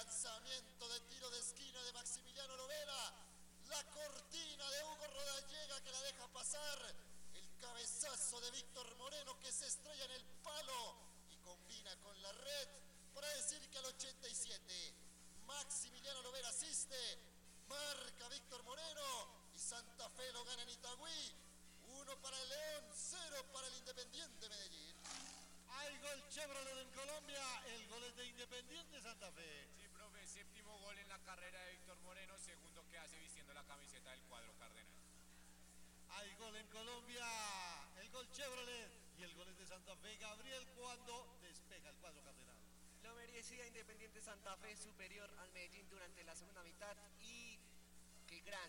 Lanzamiento de tiro de esquina de Maximiliano Lovera. La cortina de Hugo Rodallega que la deja pasar. El cabezazo de Víctor Moreno que se estrella en el palo y combina con la red para decir que al 87 Maximiliano Lovera asiste. Marca Víctor Moreno y Santa Fe lo gana en Itagüí. 1 para el León, 0 para el Independiente Medellín. Hay gol Chevrolet en Colombia, el gol es de Independiente Santa Fe. Sí, profe, séptimo gol en la carrera de Víctor Moreno, segundo que hace vistiendo la camiseta del cuadro cardenal. Hay gol en Colombia, el gol Chevrolet y el gol es de Santa Fe, Gabriel, cuando despega el cuadro cardenal. Lo merecía Independiente Santa Fe, superior al Medellín durante la segunda mitad, y qué gran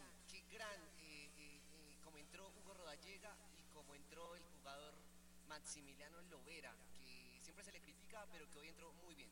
como entró Hugo Rodallega y como entró el jugador Maximiliano Lovera, que siempre se le critica, pero que hoy entró muy bien.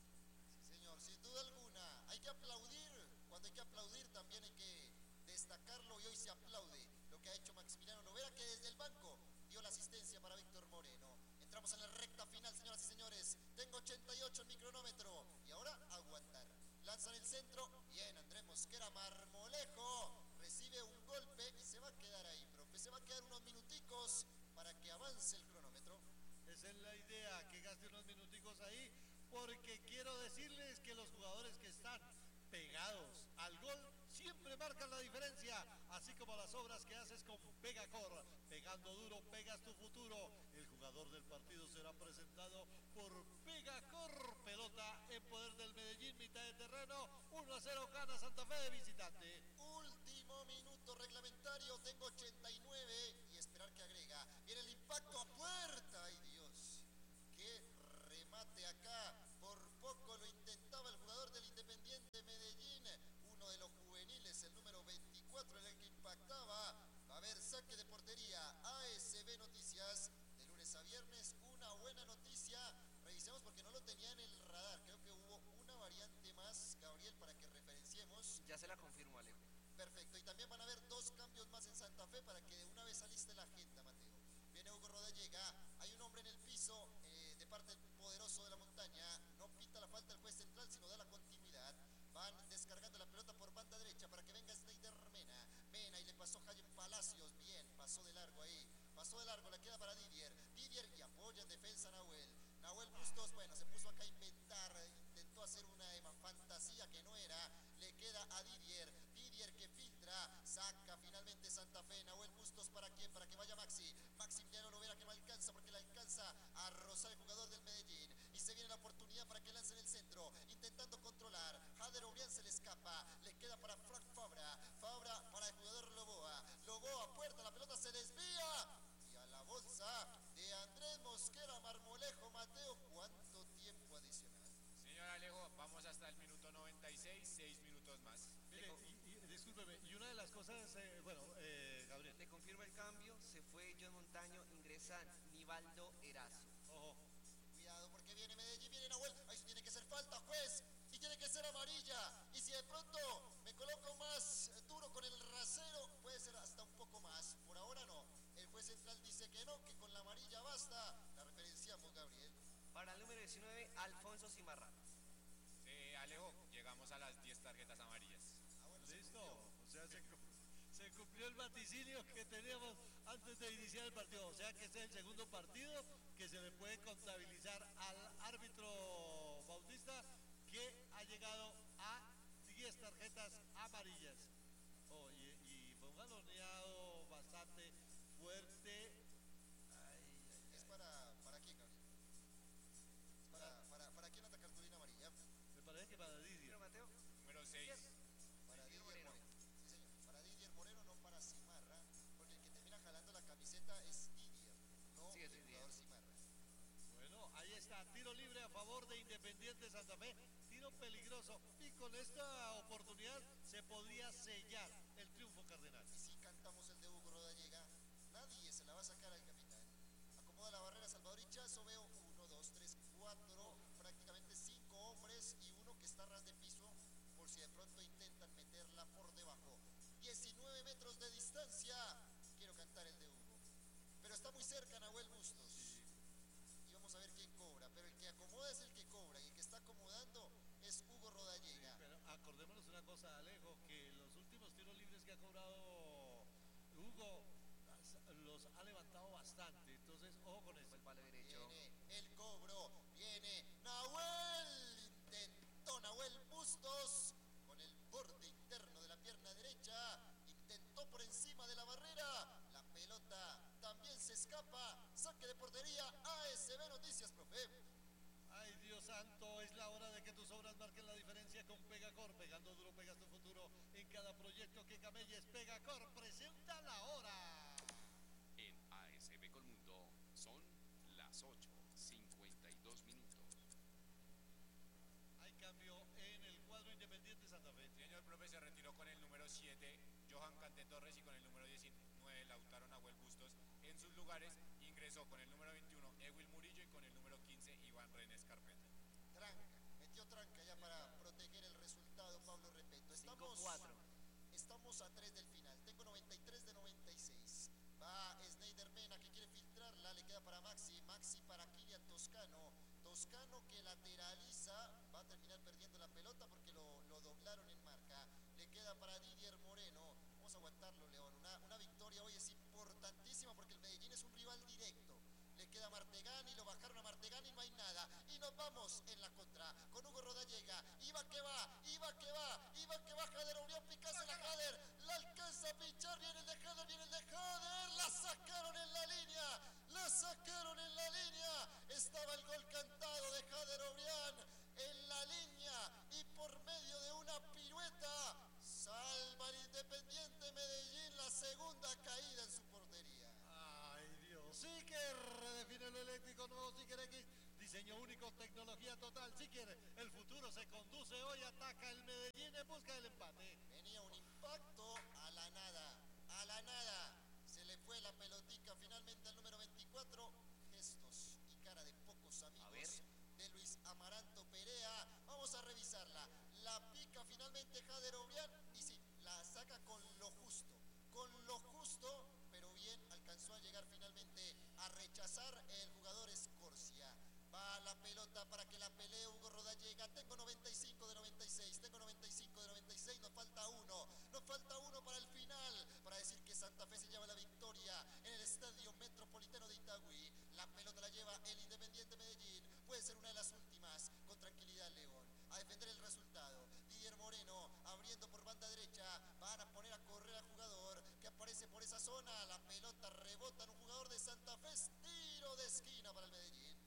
Sí, señor, sin duda alguna. Hay que aplaudir, cuando hay que aplaudir también hay que destacarlo, y hoy se aplaude lo que ha hecho Maximiliano Lovera, que desde el banco dio la asistencia para Víctor Moreno. Entramos en la recta final, señoras y señores. Tengo 88 en mi cronómetro y ahora aguantar. Lanzan el centro, bien, Andrés Mosquera, Marmolejo recibe un golpe y se va a quedar ahí, profe. Se va a quedar unos minuticos para que avance el cronómetro. Esa es la idea, que gaste unos minuticos ahí, porque quiero decirles que los jugadores que están pegados al gol siempre marcan la diferencia, así como las obras que haces con Pegacor. Pegando duro, pegas tu futuro. El jugador del partido será presentado por Pegacor. Pelota en poder del Medellín, mitad de terreno, 1-0 gana Santa Fe de visitante. Último minuto reglamentario, tengo 89 y esperar que agrega. Viene el impacto a puerta, ay Dios, qué remate acá, por poco lo intentaba el jugador del Independiente Medellín, uno de los juveniles, el número 24, en el que impactaba. Va a haber saque de portería. ASB Noticias, de lunes a viernes, una buena noticia. Revisemos porque no lo tenía en el radar, creo que hubo una variante más, Gabriel, para que referenciemos. Ya se la confirmo, Alejo. Perfecto, y también van a haber 2 cambios más en Santa Fe para que de una vez aliste la agenda, Mateo. Viene Hugo Rodallega, hay un hombre en el piso de parte del poderoso de la montaña, no pita la falta el juez central, sino da la continuidad. Van descargando la pelota por banda derecha para que venga Snyder Mena y le pasó Jaime Palacios, bien, pasó de largo ahí, pasó de largo, la queda para Didier y apoya en defensa Nahuel Bustos, bueno, se puso acá a inventar, intentó hacer una fantasía que no era, le queda a Didier que filtra, saca finalmente Santa Fe. Nahuel Bustos, ¿para quién? Para que vaya Maximiliano Lovera, que no alcanza porque le alcanza a rozar el jugador del Medellín, y se viene la oportunidad para que lance en el centro, intentando controlar. Jader Obrián se le escapa, le queda para Frank Fabra para el jugador Loboa, puerta, la pelota se desvía y a la bolsa de Andrés Mosquera, Marmolejo. Mateo, ¿cuánto tiempo adicional? Señor Alejo, vamos hasta el minuto 96, 6 minutos más. Mire, discúlpeme, y una de las cosas, Gabriel. Le confirma el cambio, se fue John Montaño, ingresa Nivaldo Erazo. Ojo. Cuidado porque viene Medellín, viene Nahuel, ahí tiene que ser falta, juez, y tiene que ser amarilla, y si de pronto me coloco más duro con el rasero, puede ser hasta un poco más, por ahora no, el juez central dice que no, que con la amarilla basta, la referenciamos, Gabriel. Para el número 19, Alfonso Cimarrán. Sí, Alejo, llegamos a las 10 tarjetas amarillas. Bueno, listo, o sea, se cumplió el vaticinio que teníamos antes de iniciar el partido, o sea que este es el segundo partido que se le puede contabilizar al árbitro Bautista, que ha llegado a 10 tarjetas amarillas. Oh, y fue un galoneado bastante fuerte. ¿Es para quién, Gabriel? ¿Para quién anda cartulina amarilla? Me parece que para Didier. ¿Pero Mateo? Número 6. Para Didier Moreno. Sí, señor. Para Didier Moreno, no para Cimarra, porque el que termina jalando la camiseta es Didier, no sí, es el Didier. jugador Cimarra. Bueno, ahí está, tiro libre a favor de Independiente Santa Fe, tiro peligroso, y con esta oportunidad se podría sellar el triunfo cardenal. Y si cantamos el de Hugo Rodallega, nadie se la va a sacar al capitán. Acomoda la barrera Salvador Hichazo, veo 1, 2, 3, 4, prácticamente 5 hombres y uno que está a ras de piso por si de pronto intentan meterla por debajo. 19 metros de distancia, quiero cantar el de Hugo, pero está muy cerca Nahuel Bustos. Y vamos a ver quién cobra, pero el que acomoda es el que cobra, y el que está acomodando es Hugo Rodallega. palo derecho. Viene el cobro, viene Nahuel. Intentó Nahuel Bustos con el borde interno de la pierna derecha. Intentó por encima de la barrera. La pelota también se escapa. Saque de portería. ASB Noticias, profe. Ay, Dios santo, es la hora de que tus obras marquen la diferencia con Pegacor. Pegando duro, pegas tu futuro en cada proyecto que camelles. Pegacor presenta la hora. En ASB Colmundo son las 8:52 minutos. Hay cambio en el cuadro Independiente Santa Fe. Señor profe, se retiró con el número 7, Johan Cante Torres, y con el número 19, Lautaro Nahuel Bustos. En sus lugares ingresó con el número 21, Ewil Murillo, y con el número 15, Iván René Escarpeta. Tranca, metió tranca ya para proteger el resultado, Pablo Repeto. 5-4. Estamos a 3 del final. Tengo 93 de 96. Va Snyder Mena que quiere filtrarla. Le queda para Maxi. Maxi para Kylian Toscano. Toscano que lateraliza. Va a terminar perdiendo la pelota porque lo doblaron en marca. Le queda para Didier Moreno. Vamos a aguantarlo, León. Una victoria hoy es importantísima porque el Medellín es un rival directo. Le queda Martegani, lo bajaron a Martegani, no hay nada. Y nos vamos en la contra con Hugo Rodallega. Iba que va, Jader Orión Picasso, la Jader. La alcanza a pinchar, viene el de Jader. La sacaron en la línea. Estaba el gol cantado de Jader Orión en la línea. Y por medio de una pirueta, salva el Independiente Medellín la segunda caída en su portería. Ay, Dios. Siker redefine lo eléctrico nuevo Siker X. Diseño único, tecnología total. Siker, el futuro se conduce hoy. Ataca el Medellín en busca del empate. Venía un impacto a la nada. Se le fue la pelotica finalmente al número 24. Gestos y cara de pocos amigos de Luis Amaranto Perea. Vamos a revisarla. La pica finalmente Jader Obrián y sí, la saca con lo justo, pero bien, alcanzó a llegar finalmente a rechazar el jugador Escorcia. Va la pelota para que la pelee Hugo Rodallega. Tengo 95 de 96. Nos falta uno para el final. Para decir que Santa Fe se lleva la victoria en el Estadio Metropolitano de Itagüí. La pelota la lleva el Independiente Medellín. Puede ser una de las últimas. Con tranquilidad, León. A defender el resultado. Didier Moreno abriendo por banda derecha. Van a poner a correr al jugador que aparece por esa zona. La pelota rebota en un jugador de Santa Fe. Tiro de esquina para el Medellín.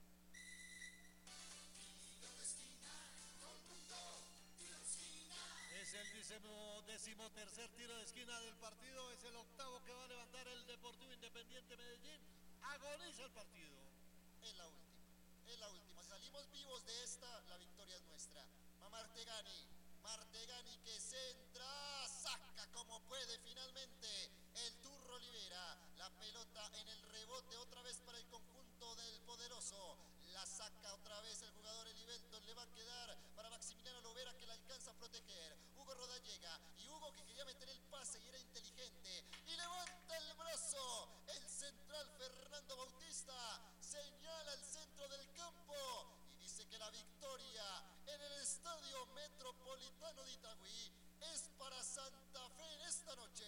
Es el 13º tiro de esquina del partido. Es el octavo que va a levantar el Deportivo Independiente Medellín. Agoniza el partido. Es la última. Salimos vivos de esta, la victoria es nuestra. Va Martegani que centra, saca como puede finalmente el Turro Olivera. La pelota en el rebote otra vez para el conjunto del poderoso. La saca otra vez el jugador Elivelton. Le va a quedar para Maximiliano Lovera que la alcanza a proteger. Hugo Rodallega. Y Hugo que quería meter el pase y era inteligente. Y levanta el brazo. El central Fernando Bautista señala el centro del campo. Y dice que la victoria en el Estadio Metropolitano de Itagüí es para Santa Fe en esta noche.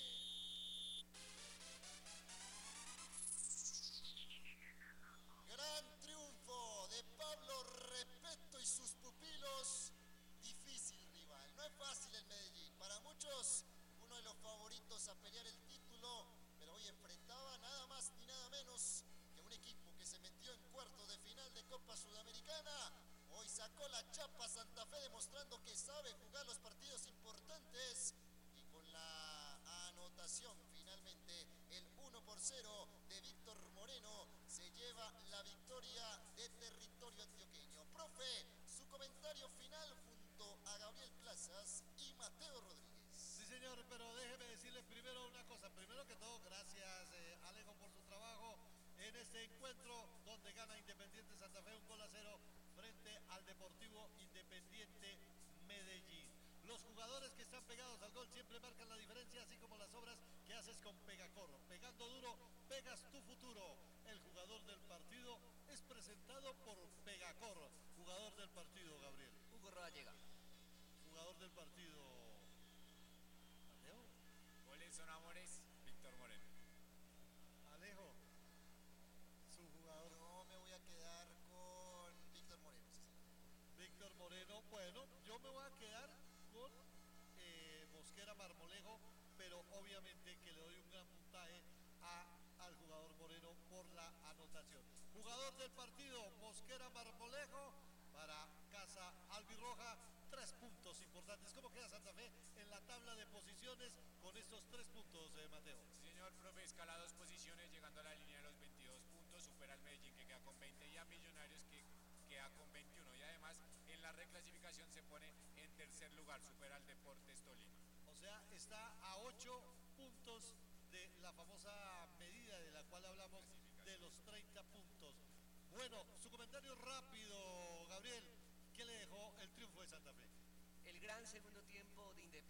Gran triunfo de Pablo Repeto y sus pupilos. Difícil rival, no es fácil el Medellín. Para muchos, uno de los favoritos a pelear el título, pero hoy enfrentaba nada más ni nada menos que un equipo que se metió en cuartos de final de Copa Sudamericana. Hoy sacó la chapa Santa Fe demostrando que sabe jugar los partidos importantes y con la anotación finalmente el 1-0 de Víctor Moreno se lleva la victoria de territorio antioqueño. Profe, su comentario final junto a Gabriel Plazas y Mateo Rodríguez. Sí, señor, pero déjeme decirle primero una cosa. Primero que todo, gracias Alejo por su trabajo en este encuentro donde gana Independiente Santa Fe 1-0 frente al Deportivo Independiente Medellín. Los jugadores que están pegados al gol siempre marcan la diferencia, así como las obras que haces con Pegacor. Pegando duro, pegas tu futuro. El jugador del partido es presentado por Pegacor. Jugador del partido, Gabriel. Hugo Rodallega. Jugador del partido, Mateo. Goles son amores, Víctor Moreno. Alejo. Su Mosquera Marmolejo, pero obviamente que le doy un gran puntaje al jugador Moreno por la anotación. Jugador del partido, Mosquera Marmolejo, para Casa Albirroja, 3 puntos importantes. ¿Cómo queda Santa Fe en la tabla de posiciones con estos 3 puntos, Mateo? Sí, señor, profe, escala 2 posiciones, llegando a la línea de los 22 puntos, supera al Medellín que queda con 20 y a Millonarios que queda con 21. Y además, en la reclasificación se pone en tercer lugar, supera al Deportes Tolima. O sea, está a 8 puntos de la famosa medida de la cual hablamos, de los 30 puntos. Bueno, su comentario rápido, Gabriel. ¿Qué le dejó el triunfo de Santa Fe? El gran segundo tiempo de Independiente.